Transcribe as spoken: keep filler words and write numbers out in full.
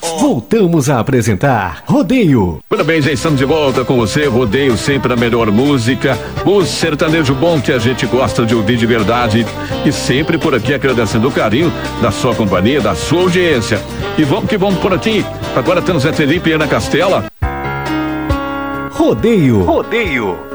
Voltamos a apresentar Rodeio. Parabéns, já estamos de volta com você. Rodeio sempre a melhor música, o sertanejo bom que a gente gosta de ouvir de verdade. E sempre por aqui agradecendo o carinho da sua companhia, da sua audiência. E vamos que vamos por aqui. Agora temos Zé Felipe e Ana Castela. Rodeio. Rodeio.